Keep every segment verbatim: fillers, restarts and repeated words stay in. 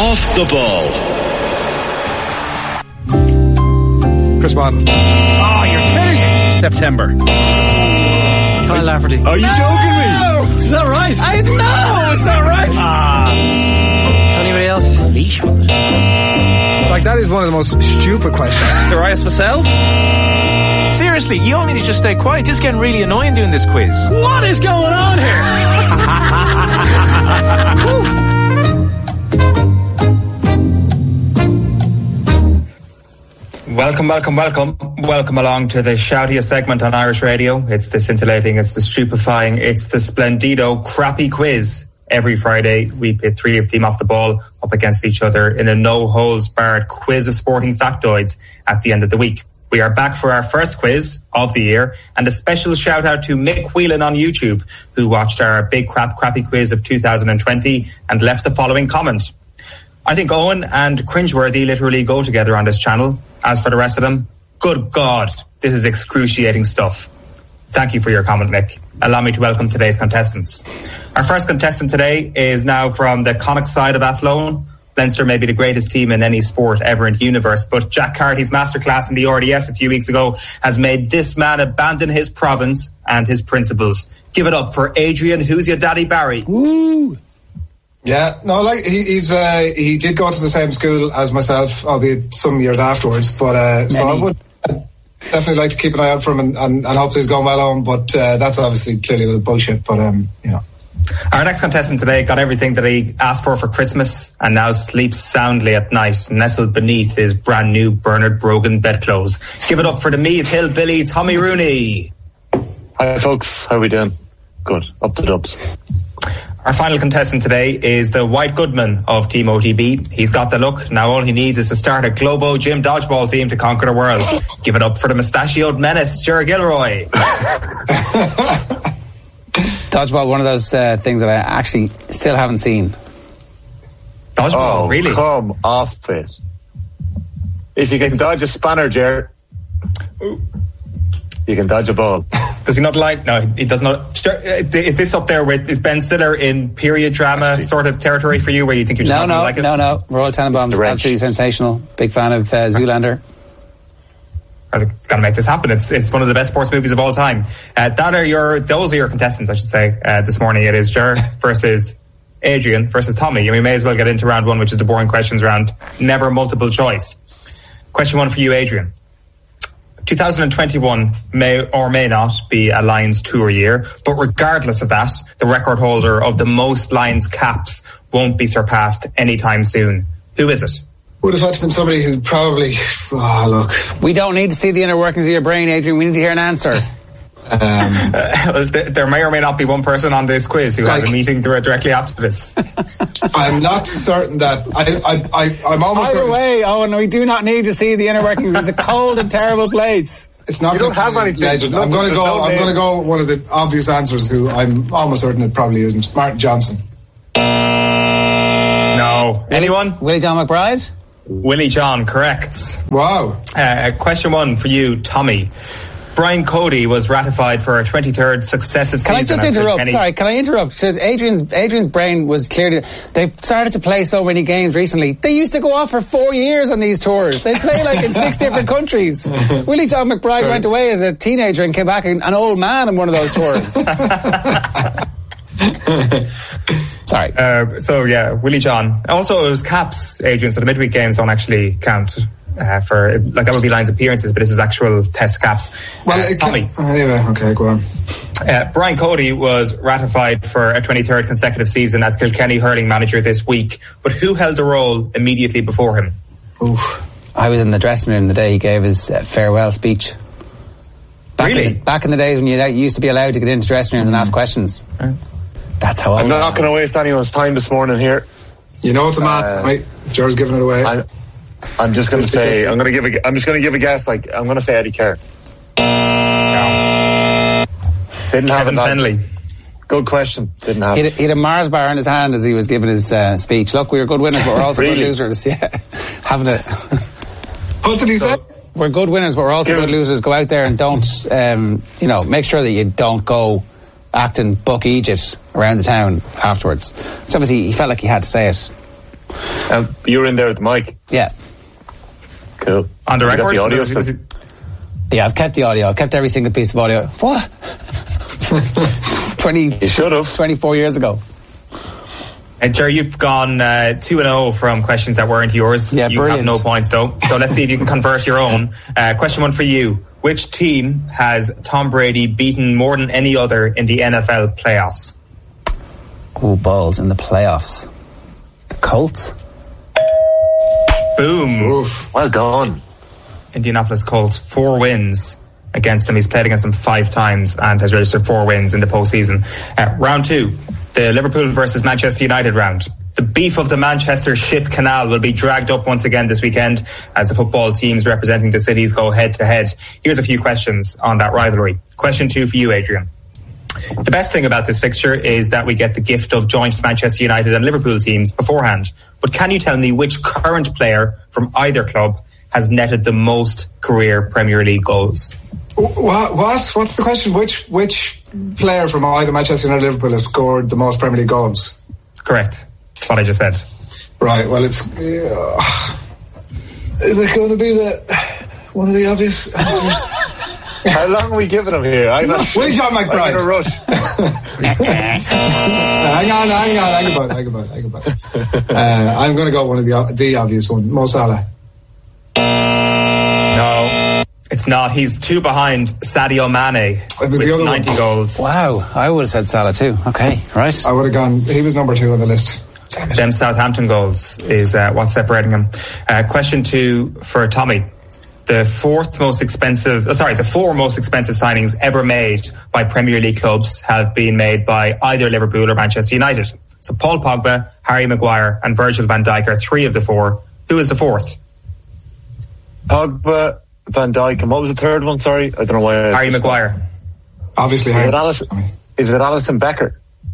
Off the ball. Chris Bond. Oh, you're kidding me. September. Kyle Lafferty. Are you joking me? No, is that right? I know, it's not right. Ah. Anybody else? Leash, was it? Like, that is one of the most stupid questions. Darius Vassell? Seriously, you all need to just stay quiet. This is getting really annoying doing this quiz. What is going on here? Welcome, welcome, welcome. Welcome along to the shoutiest segment on Irish radio. It's the scintillating, it's the stupefying, it's the splendido crappy quiz. Every Friday, we pit three of Team Off the Ball up against each other in a no-holds-barred quiz of sporting factoids at the end of the week. We are back for our first quiz of the year, and a special shout-out to Mick Whelan on YouTube, who watched our Big Crap Crappy quiz of two thousand twenty and left the following comment. I think Owen and Cringeworthy literally go together on this channel. As for the rest of them, good God, this is excruciating stuff. Thank you for your comment, Mick. Allow me to welcome today's contestants. Our first contestant today is now from the Connacht side of Athlone. Leinster may be the greatest team in any sport ever in the universe, but Jack Carty's masterclass in the R D S a few weeks ago has made this man abandon his province and his principles. Give it up for Adrian Who's Your Daddy Barry. Woo! Yeah, no, like he, he's uh, he did go to the same school as myself, albeit some years afterwards. But uh, so I would definitely like to keep an eye out for him and, and, and hope he's going well on. But uh, that's obviously clearly a little bullshit. But um, you know. Our next contestant today got everything that he asked for for Christmas and now sleeps soundly at night, nestled beneath his brand new Bernard Brogan bedclothes. Give it up for the Meath Hillbilly, Tommy Rooney. Hi folks, how are we doing? Good, up the dubs. Our final contestant today is the White Goodman of Team O T B. He's got the look. Now all he needs is to start a Globo Gym dodgeball team to conquer the world. Give it up for the mustachioed menace, Ger Gilroy. Dodgeball, one of those uh, things that I actually still haven't seen. Dodgeball, oh, really? Come off it. If you can dodge a spanner, Ger, you can dodge a ball. Does he not like? No, he does not. Is this up there with, is Ben Stiller in period drama sort of territory for you where you think you're just no, not no, like it? No, no, Royal Tenenbaums, absolutely sensational. Big fan of uh, Zoolander. I've got to make this happen. It's it's one of the best sports movies of all time. Uh, that are your those are your contestants, I should say. Uh, this morning it is Ger versus Adrian versus Tommy, and we may as well get into round one, which is the boring questions round. Never multiple choice. Question one for you, Adrian. twenty twenty-one may or may not be a Lions tour year, but regardless of that, the record holder of the most Lions caps won't be surpassed anytime soon. Who is it? Would have had to been somebody who probably... Oh, look. We don't need to see the inner workings of your brain, Adrian. We need to hear an answer. um, uh, there may or may not be one person on this quiz who like, has a meeting directly after this. I'm not certain that... I, I, I, I'm almost Either certain... way, Owen, we do not need to see the inner workings. It's a cold and terrible place. It's not. You don't have anything. Legend. I'm going to go. No I'm going to go one of the obvious answers. Who I'm almost certain it probably isn't. Martin Johnson. No. Anyone? Willie John McBride. Willie John, correct. Wow. Uh, question one for you, Tommy. Brian Cody was ratified for a twenty-third successive can season. Can I just interrupt? Kenny... Sorry, can I interrupt? Says Adrian's Adrian's brain was clearly. They've started to play so many games recently. They used to go off for four years on these tours. They play like in six different countries. Willie John McBride Sorry. went away as a teenager and came back an old man on one of those tours. Sorry. Uh, so yeah, Willie John. Also, it was caps, Adrian. So the midweek games don't actually count. Uh, for like that would be Lions appearances, but this is actual test caps. Well, uh, Tommy. Anyway, okay, go on. Uh, Brian Cody was ratified for a twenty-third consecutive season as Kilkenny hurling manager this week, but who held the role immediately before him? Oof. I was in the dressing room the day he gave his uh, farewell speech. Back really? In the, back in the days when you used to be allowed to get into dressing rooms mm. and ask questions. Mm. That's how I. I'm not going to waste anyone's time this morning here. You know it's a map, uh, right? George's giving it away. I'm, I'm just going to say, I'm going to give a, I'm just going to give a guess. Like I'm going to say Eddie Kerr. No. Didn't have Kevin it. Fennelly. Good question. Didn't have. He had, he had a Mars bar in his hand as he was giving his uh, speech. Look, we were good winners, but we're also really? good losers. Yeah, having it. What did he so, say? We're good winners, but we're also Give good losers. Go out there and don't, um, you know, make sure that you don't go acting Buck Egypt around the town afterwards. Which obviously he felt like he had to say it. Um, you're in there with the mic. Yeah. Cool. On the You got record? the audio Is it- is stuff? it- Yeah, I've kept the audio. I've kept every single piece of audio. What? twenty, You should have. twenty-four years ago. Uh, Jerry, you've gone uh, two and oh from questions that weren't yours. Yeah, you brilliant. have no points though. So let's see if you can convert your own. Uh, question one for you. Which team has Tom Brady beaten more than any other in the N F L playoffs? Oh, balls in the playoffs. The Colts? Boom. Oof. Well done. Indianapolis Colts, four wins against them. He's played against them five times and has registered four wins in the postseason. Uh, round two, the Liverpool versus Manchester United round. The beef of the Manchester Ship Canal will be dragged up once again this weekend as the football teams representing the cities go head to head. Here's a few questions on that rivalry. Question two for you, Adrian. The best thing about this fixture is that we get the gift of joint Manchester United and Liverpool teams beforehand. But can you tell me which current player from either club has netted the most career Premier League goals? What? What? What's the question? Which which player from either Manchester United or Liverpool has scored the most Premier League goals? Correct. What I just said. Right. Well, it's. Uh, is it going to be the one of the obvious answers? How long are we giving him here? I'm not sure. Where's John McBride? I'm in a rush. hang on, hang on, hang about, hang about, hang about. Uh, I'm going to go one of the the obvious one, Mo Salah. No, it's not. He's two behind Sadio Mane It was with the other one. ninety goals. Wow, I would have said Salah too. Okay, right. I would have gone. He was number two on the list. Damn it. Them Southampton goals is uh, what's separating him. Uh, question two for Tommy. The fourth most expensive, oh, sorry, the four most expensive signings ever made by Premier League clubs have been made by either Liverpool or Manchester United. So Paul Pogba, Harry Maguire and Virgil van Dijk are three of the four. Who is the fourth? Pogba, Van Dijk, and what was the third one? Sorry, I don't know why. I Harry Maguire. Obviously, Is Harry. it Alison? Is it Alison Becker?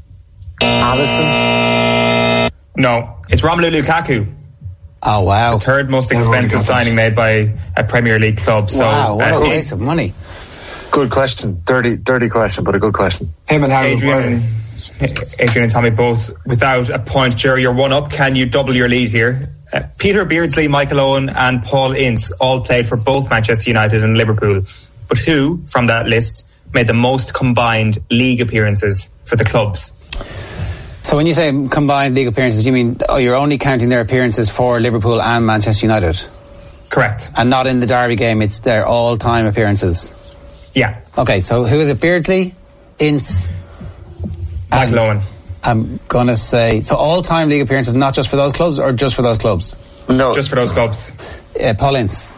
Alison? No, it's Romelu Lukaku. Oh, wow. Third most Never really expensive got that. signing made by a Premier League club. So, Wow, what uh, a waste of money. Good question. Dirty, dirty question, but a good question. Him and Harry Adrian, Maguire. Adrian and Tommy both without a point. Jerry, you're one up. Can you double your lead here? Uh, Peter Beardsley, Michael Owen and Paul Ince all played for both Manchester United and Liverpool. But who, from that list, made the most combined league appearances for the clubs? So when you say combined league appearances, you mean, oh, you're only counting their appearances for Liverpool and Manchester United? Correct. And not in the Derby game, it's their all-time appearances? Yeah. Okay, so who is it? Beardsley, Ince, Michael Owen. I'm going to say, so all-time league appearances, not just for those clubs or just for those clubs? No, Just for those clubs. Uh, Paul Ince.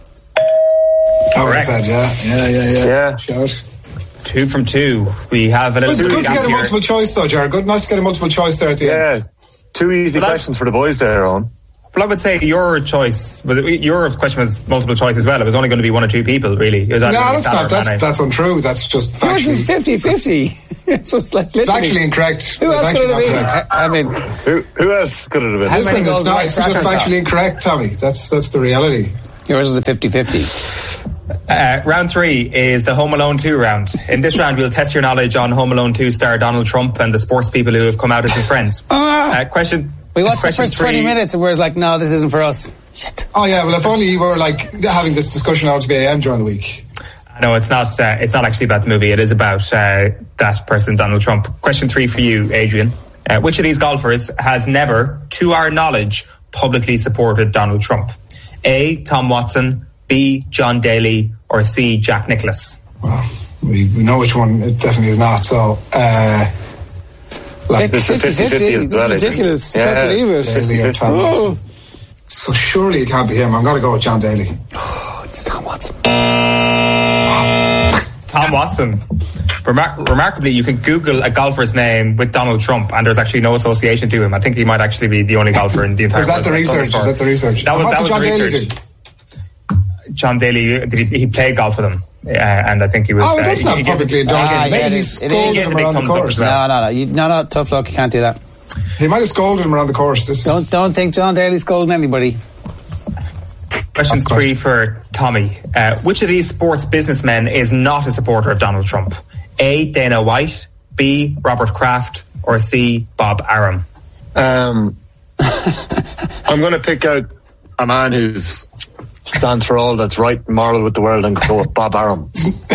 I would have Correct. said, yeah, yeah, yeah, yeah. Yeah. Shout. Two from two. We have a little Good, good to gap get a here. multiple choice, though, Jared. Good, nice to get a multiple choice there at the end. yeah. Two easy Well, that- questions for the boys there, Owen. Well, I would say your choice, but your question was multiple choice as well. It was only going to be one or two people, really. It was either No, going to be that's Salah not. or That's Mane. that's untrue. That's just Yours is factually, fifty-fifty. It's just like literally. factually incorrect. Who It's else actually could it not have correct. been? I, I mean, Who, who else could it have been? How many Listen, goals it's not. did It's Mike just Cracker factually got? incorrect, Tommy. That's that's the reality. yours is a fifty-fifty. Uh, round three is the Home Alone two round. In this round, we'll test your knowledge on Home Alone two star Donald Trump and the sports people who have come out as his friends. Uh, question. We watched the question first twenty three- minutes and we're like, no, this isn't for us. Shit. Oh yeah. Well, if only you were like having this discussion out to be A M during the week. No, it's not. Uh, it's not actually about the movie. It is about uh, that person, Donald Trump. Question three for you, Adrian. Uh, which of these golfers has never, to our knowledge, publicly supported Donald Trump? A. Tom Watson, B. John Daly, or C. Jack Nicklaus? Well, we, we know which one it definitely is not. So, uh, like, This is fifty-fifty as well, I That's think. ridiculous. Yeah. Can't believe it. Daly or Tom Oh. Watson. So surely it can't be him. I'm going to go with John Daly. It's Tom Watson. Tom Watson. Remar- remarkably, you can Google a golfer's name with Donald Trump, and there's actually no association to him. I think he might actually be the only golfer in the entire Was that world the that's done research? this Was for. that the research? That was, And that what was did the John Daly research. do? John Daly, did he, he played golf for them, uh, and I think he was. Oh, that's uh, not he, he publicly gave- endorsed. Ah, Maybe yeah, it he is. It is. scolded He gave him a big around the thumbs up course. as well. No, no, no. You, no, no. Tough luck. You can't do that. He might have scolded him around the course. This Don't is, don't think John Daly's scolding anybody. Question three for Tommy. Uh, which of these sports businessmen is not a supporter of Donald Trump? A. Dana White, B. Robert Kraft, or C. Bob Arum? Um, I'm going to pick out a man who's stands for all that's right and moral with the world and go with Bob Arum.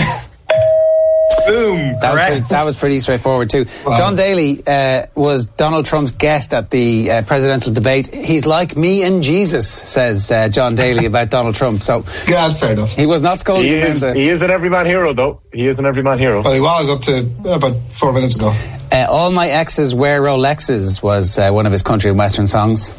Boom! That was, Correct. pretty, that was pretty straightforward too. Wow. John Daly uh, was Donald Trump's guest at the uh, presidential debate. He's like me and Jesus, says uh, John Daly about Donald Trump. So Yeah, that's fair enough. he was not scolding He him. is, The, he is an everyman hero, though. He is an everyman hero. Well, he was up to about four minutes ago. uh, All My Exes Wear Rolexes was uh, one of his country and western songs.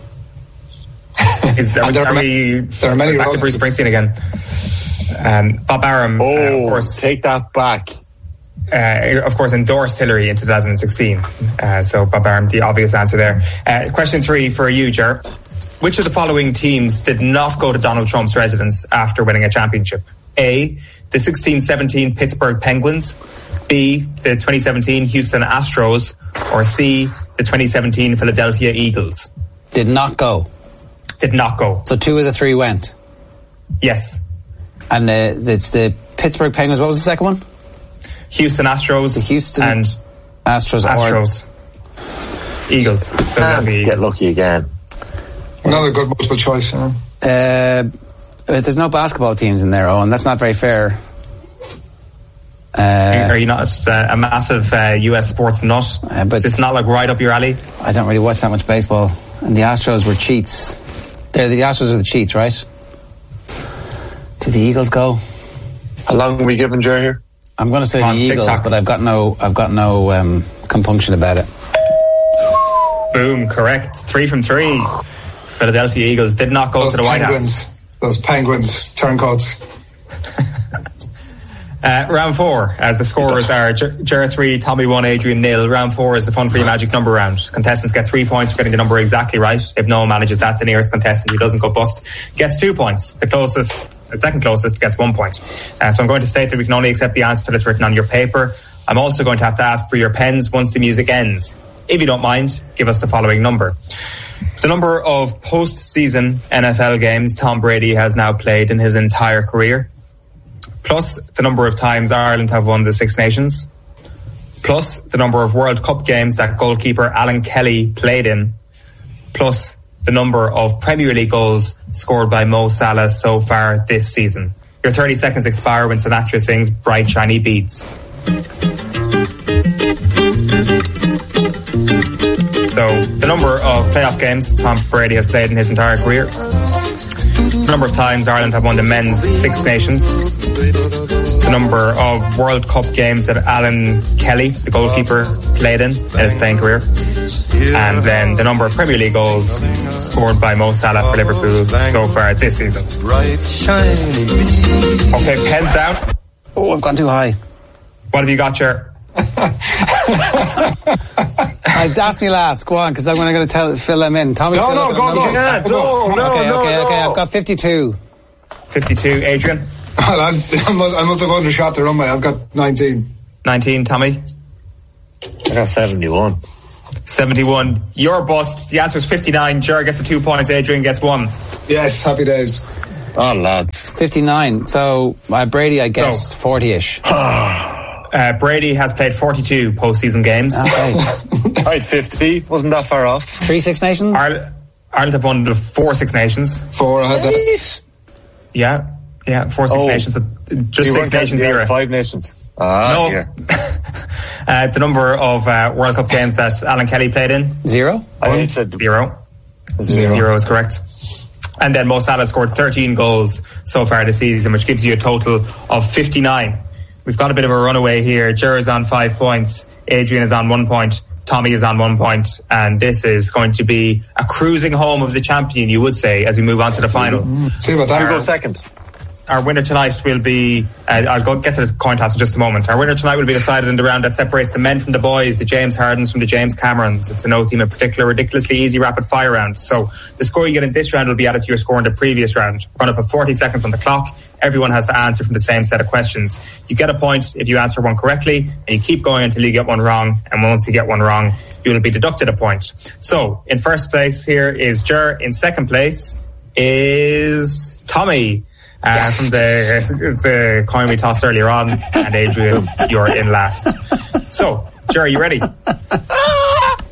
Is there, And there are are we there are many back to roads. Bruce Springsteen again? Um, Bob Arum, uh, Oh, of course, take that back. uh, of course, endorsed Hillary in two thousand sixteen. Uh, so Bob Arum, the obvious answer there. Uh, question three for you, Ger. Which of the following teams did not go to Donald Trump's residence after winning a championship? A, the sixteen seventeen Pittsburgh Penguins. B, the twenty seventeen Houston Astros. Or C, the twenty seventeen Philadelphia Eagles. Did not go. Did not go. So two of the three went. Yes. And uh, it's the Pittsburgh Penguins. What was the second one? Houston Astros The Houston and Astros. Astros. Eagles. Can't Philadelphia get Eagles. lucky again. Another good multiple choice. You know? Uh, there's no basketball teams in there, Owen. That's not very fair. Uh, Are you not uh, a massive uh, U S sports nut? Uh, but- Is this not like right up your alley? I don't really watch that much baseball. And the Astros were cheats. They're the Astros are the cheats, right? Did the Eagles go? How long are we giving Jer here? I'm going to say Come on, the Eagles, TikTok. but I've got no, I've got no um, compunction about it. Boom, correct. Three from three. Philadelphia Eagles did not go Those to the White penguins, House. those penguins, turncoats. Uh, round four, as the scorers are Ger three, Tommy one, Adrian nil. Round four is the fun free magic number round. Contestants get three points for getting the number exactly right. If no one manages that, the nearest contestant who doesn't go bust gets two points. The closest, the second closest gets one point. Uh, so I'm going to state that we can only accept the answer that's written on your paper. I'm also going to have to ask for your pens once the music ends. If you don't mind, give us the following number. The number of post-season N F L games Tom Brady has now played in his entire career, plus the number of times Ireland have won the Six Nations, plus the number of World Cup games that goalkeeper Alan Kelly played in, plus the number of Premier League goals scored by Mo Salah so far this season. Your thirty seconds expire when Sinatra sings Bright Shiny Beads. So, the number of playoff games Tom Brady has played in his entire career, the number of times Ireland have won the men's Six Nations, the number of World Cup games that Alan Kelly, the goalkeeper, played in in his playing career, and then the number of Premier League goals scored by Mo Salah for Liverpool so far this season. Okay, pens down. Oh, I've gone too high. What have you got, Ger? I'd ask me last. Go on, because I'm going to tell fill them in. Tommy, No, still no, looking go, at go. numbers. Yeah, no, no, okay, no, okay, no. okay. I've got fifty-two. fifty-two, Adrian. Well, I'm, I, must, I must have undershot the runway. I've got nineteen. nineteen, Tommy. I got seventy-one. seventy-one. Your bust. The answer is fifty-nine. Ger gets a two points. Adrian gets one. Yes, happy days. Oh, lads. fifty-nine. So uh, Brady, I guessed Go. forty-ish. Uh, Brady has played forty-two postseason games. Okay. I had fifty. Wasn't that far off. Three Six Nations. Ireland, Ireland have won the four Six Nations. Four, I had that. Eight. Yeah, yeah, four Six Oh. Nations. Just You Six weren't Nations counting the era. other Five nations. Ah, No. here. uh, the number of uh, World Cup games that Alan Kelly played in, Zero. I said zero. zero. Zero is correct. And then Mo Salah scored thirteen goals so far this season, which gives you a total of fifty-nine. We've got a bit of a runaway here. Ger is on five points. Adrian is on one point. Tommy is on one point. And this is going to be a cruising home of the champion, you would say, as we move on to the final. See about that. You go second. Our winner tonight will be, uh, I'll go get to the coin toss in just a moment. Our winner tonight will be decided in the round that separates the men from the boys, the James Hardens from the James Camerons. It's a no team in particular, ridiculously easy rapid fire round. So the score you get in this round will be added to your score in the previous round. We're going to put forty seconds on the clock. Everyone has to answer from the same set of questions. You get a point if you answer one correctly, and you keep going until you get one wrong. And once you get one wrong, you will be deducted a point. So in first place here is Ger. In second place is Tommy. Uh, yes. From the, the coin we tossed earlier on, and Adrian, you're in last. So, Ger, are you ready?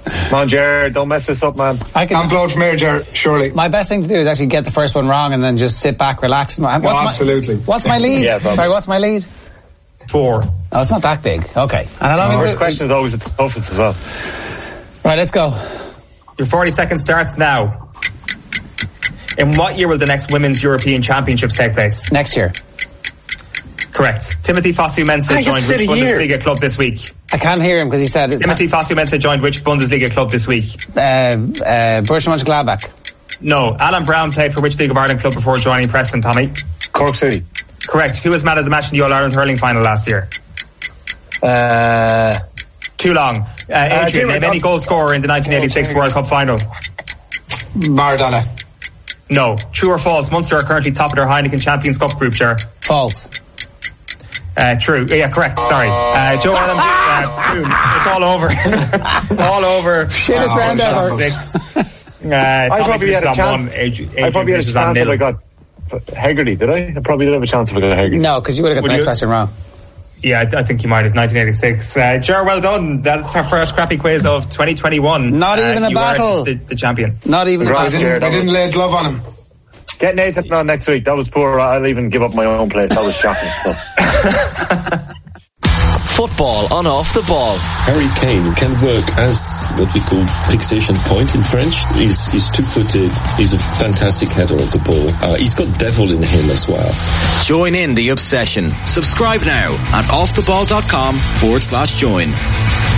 Come on, Jared, don't mess this up, man. I can Can't blow it from here, Jared, surely. My best thing to do is actually get the first one wrong and then just sit back, relax. What's No, my, absolutely. What's my lead? Yeah, probably. Sorry, what's my lead? Four. Oh, it's not that big. Okay. And how long is First it? question is always the toughest as well. Right, let's go. Your forty seconds starts now. In what year will the next Women's European Championships take place? Next year. Correct. Timothy Fosu-Mensah I joined said which a year. Bundesliga club this week? I can't hear him because he said it's Timothy Fosu-Mensah joined which Bundesliga club this week? uh, uh, Borussia Mönchengladbach. No. Alan Brown played for which League of Ireland club before joining Preston, Tommy? Cork City. Correct. Who was man of the match in the All-Ireland hurling final last year? Uh, Too long. Uh, Adrian, Jim, name I- any goal scorer in the nineteen eighty-six World Cup final? Maradona. No. True or false? Munster are currently top of their Heineken Champions Cup group, Ger. False. Uh, true. Yeah, correct. Sorry. Uh, Joe Adam, uh, boom. It's all over. all over. Shittest round ever. Six. Uh, I Tommy probably had a finishes on chance. one. Adrian, I probably had a finishes on chance if nil. I got Hegarty, did I? I probably did have a chance if I got Hegarty. No, because you would have got Would the next you? question wrong. Yeah, I, I think you might have. nineteen eighty-six. Uh, Ger, well done. That's our first crappy quiz of twenty twenty-one. Not even uh, a you battle. Are the, the champion. Not even a Right, I battle. didn't, I didn't lay a glove on him. Get Nathan on next week. That was poor. I'll even give up my own place. That was shocking stuff. Football on Off the Ball. Harry Kane can work as what we call fixation point in French. He's, he's two-footed. He's a fantastic header of the ball. Uh, he's got devil in him as well. Join in the obsession. Subscribe now at offtheball.com forward slash join.